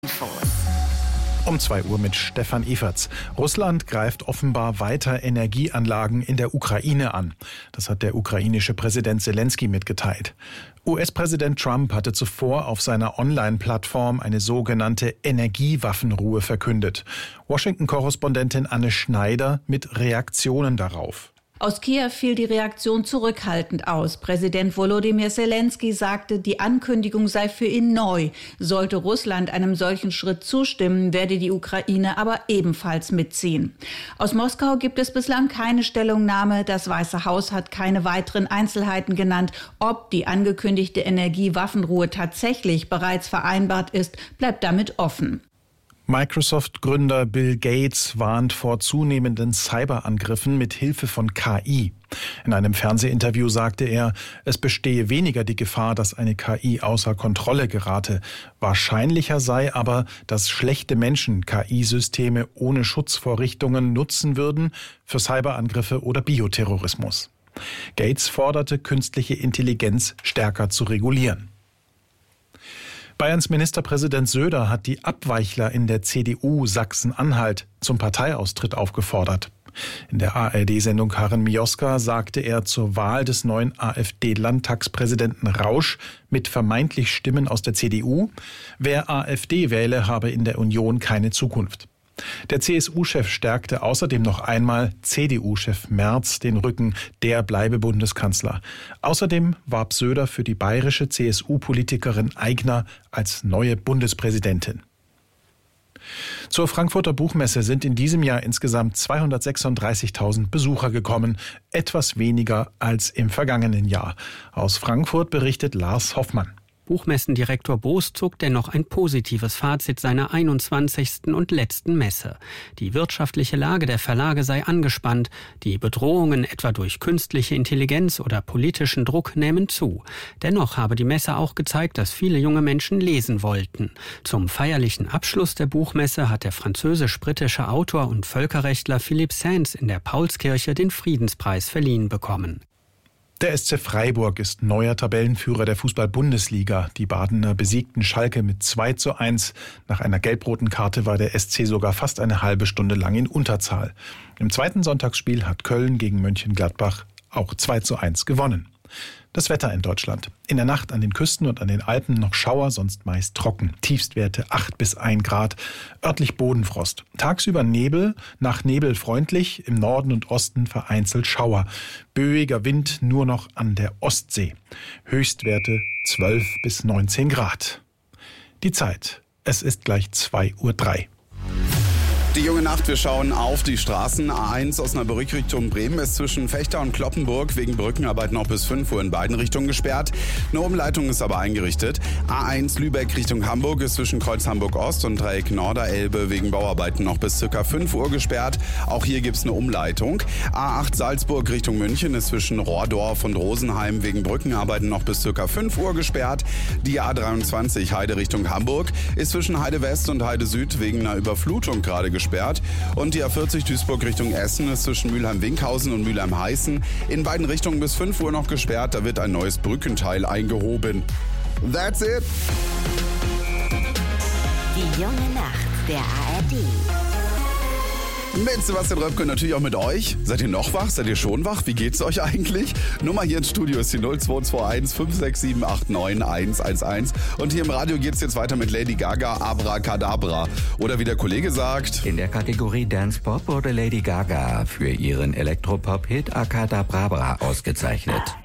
Um 2 Uhr mit Stefan Everts. Russland greift offenbar weiter Energieanlagen in der Ukraine an. Das hat der ukrainische Präsident Selenskyj mitgeteilt. US-Präsident Trump hatte zuvor auf seiner Online-Plattform eine sogenannte Energiewaffenruhe verkündet. Washington-Korrespondentin Anne Schneider mit Reaktionen darauf. Aus Kiew fiel die Reaktion zurückhaltend aus. Präsident Volodymyr Selenskyj sagte, die Ankündigung sei für ihn neu. Sollte Russland einem solchen Schritt zustimmen, werde die Ukraine aber ebenfalls mitziehen. Aus Moskau gibt es bislang keine Stellungnahme. Das Weiße Haus hat keine weiteren Einzelheiten genannt. Ob die angekündigte Energiewaffenruhe tatsächlich bereits vereinbart ist, bleibt damit offen. Microsoft-Gründer Bill Gates warnt vor zunehmenden Cyberangriffen mit Hilfe von KI. In einem Fernsehinterview sagte er, es bestehe weniger die Gefahr, dass eine KI außer Kontrolle gerate. Wahrscheinlicher sei aber, dass schlechte Menschen KI-Systeme ohne Schutzvorrichtungen nutzen würden für Cyberangriffe oder Bioterrorismus. Gates forderte, künstliche Intelligenz stärker zu regulieren. Bayerns Ministerpräsident Söder hat die Abweichler in der CDU Sachsen-Anhalt zum Parteiaustritt aufgefordert. In der ARD-Sendung Karin Mioska sagte er zur Wahl des neuen AfD-Landtagspräsidenten Rausch mit vermeintlich Stimmen aus der CDU, wer AfD wähle, habe in der Union keine Zukunft. Der CSU-Chef stärkte außerdem noch einmal CDU-Chef Merz den Rücken, der bleibe Bundeskanzler. Außerdem warb Söder für die bayerische CSU-Politikerin Aigner als neue Bundespräsidentin. Zur Frankfurter Buchmesse sind in diesem Jahr insgesamt 236.000 Besucher gekommen, etwas weniger als im vergangenen Jahr. Aus Frankfurt berichtet Lars Hoffmann. Buchmessendirektor Boos zog dennoch ein positives Fazit seiner 21. und letzten Messe. Die wirtschaftliche Lage der Verlage sei angespannt, die Bedrohungen etwa durch künstliche Intelligenz oder politischen Druck nähmen zu. Dennoch habe die Messe auch gezeigt, dass viele junge Menschen lesen wollten. Zum feierlichen Abschluss der Buchmesse hat der französisch-britische Autor und Völkerrechtler Philippe Sands in der Paulskirche den Friedenspreis verliehen bekommen. Der SC Freiburg ist neuer Tabellenführer der Fußball-Bundesliga. Die Badener besiegten Schalke mit 2:1. Nach einer gelb-roten Karte war der SC sogar fast eine halbe Stunde lang in Unterzahl. Im zweiten Sonntagsspiel hat Köln gegen Mönchengladbach auch 2:1 gewonnen. Das Wetter in Deutschland. In der Nacht an den Küsten und an den Alpen noch Schauer, sonst meist trocken. Tiefstwerte 8 bis 1 Grad. Örtlich Bodenfrost. Tagsüber Nebel, nach Nebel freundlich, im Norden und Osten vereinzelt Schauer. Böiger Wind nur noch an der Ostsee. Höchstwerte 12 bis 19 Grad. Die Zeit. Es ist gleich 2:03 Uhr. Die junge Nacht, wir schauen auf die Straßen. A1 Osnabrück Richtung Bremen ist zwischen Fechter und Kloppenburg wegen Brückenarbeit noch bis 5 Uhr in beiden Richtungen gesperrt. Eine Umleitung ist aber eingerichtet. A1 Lübeck Richtung Hamburg ist zwischen Kreuz Hamburg Ost und Dreieck Norderelbe wegen Bauarbeiten noch bis ca. 5 Uhr gesperrt. Auch hier gibt es eine Umleitung. A8 Salzburg Richtung München ist zwischen Rohrdorf und Rosenheim wegen Brückenarbeiten noch bis ca. 5 Uhr gesperrt. Die A23 Heide Richtung Hamburg ist zwischen Heide West und Heide Süd wegen einer Überflutung gerade gesperrt. Und die A40 Duisburg Richtung Essen ist zwischen Mülheim-Winkhausen und Mülheim-Heißen in beiden Richtungen bis 5 Uhr noch gesperrt. Da wird ein neues Brückenteil eingehoben. That's it. Die junge Nacht der ARD. Mit Sebastian Röpke, natürlich auch mit euch. Seid ihr noch wach? Seid ihr schon wach? Wie geht's euch eigentlich? Nummer hier ins Studio ist die 0221 567 89 111. Und hier im Radio geht's jetzt weiter mit Lady Gaga, Abracadabra. Oder wie der Kollege sagt... In der Kategorie Dance Pop wurde Lady Gaga für ihren Elektropop-Hit Acadabra ausgezeichnet.